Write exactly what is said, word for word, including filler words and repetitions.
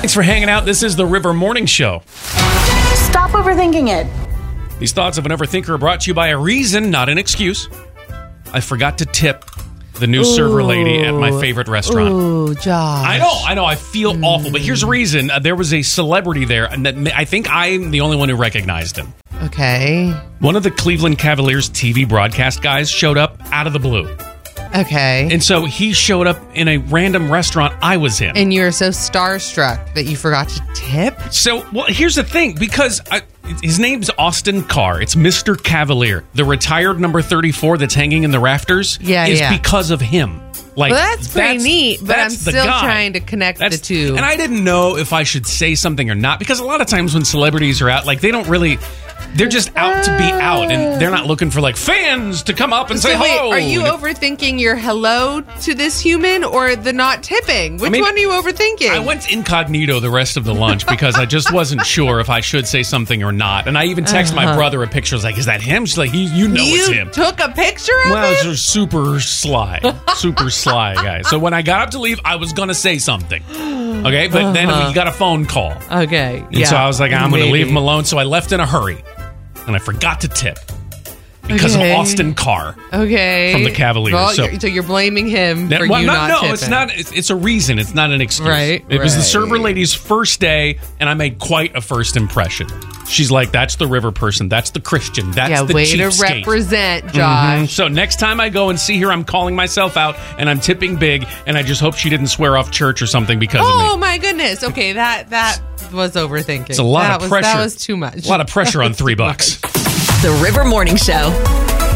Thanks for hanging out. This is the River Morning Show. Stop overthinking it. These thoughts of an overthinker are brought to you by a reason, not an excuse. I forgot to tip the new Ooh. server lady at my favorite restaurant. Ooh, Josh. I know, I know. I feel mm. awful, but here's the reason. Uh, there was a celebrity there, and that I think I'm the only one who recognized him. Okay. One of the Cleveland Cavaliers T V broadcast guys showed up out of the blue. Okay. And so he showed up in a random restaurant. I was in. And you're so starstruck that you forgot to tip? So, well, here's the thing. Because I, his name's Austin Carr. It's Mister Cavalier. The retired number thirty-four that's hanging in the rafters yeah, is yeah. because of him. Like, well, that's pretty that's, neat, but I'm still guy. trying to connect that's, the two. And I didn't know if I should say something or not, because a lot of times when celebrities are out, like, they don't really... They're just out to be out, and they're not looking for, like, fans to come up and so say wait, hello. Are you overthinking your hello to this human or the not tipping? Which I mean, one are you overthinking? I went incognito the rest of the lunch because I just wasn't sure if I should say something or not. And I even texted uh-huh. my brother a picture. I was like, is that him? She's like, you, you know you it's him. You took a picture of well, him? Well, it's super sly. Super sly guy. So when I got up to leave, I was going to say something. Okay? But uh-huh. then we got a phone call. Okay. And yeah, so I was like, I'm going to leave him maybe. alone. So I left in a hurry. And I forgot to tip because okay. of Austin Carr. Okay. From the Cavaliers. Well, so, you're, so you're blaming him that, for well, you not, not no, tipping. No, it's not. It's, it's a reason. It's not an excuse. Right. It was right. the server lady's first day, and I made quite a first impression. She's like, that's the river person. That's the Christian. That's yeah, the way cheapskate. to represent, Josh. Mm-hmm. So next time I go and see her, I'm calling myself out, and I'm tipping big, and I just hope she didn't swear off church or something because oh, of me. Oh, my goodness. Okay, that that was overthinking. It's a lot that of was, pressure. That was too much. A lot of pressure on three bucks. The River Morning Show.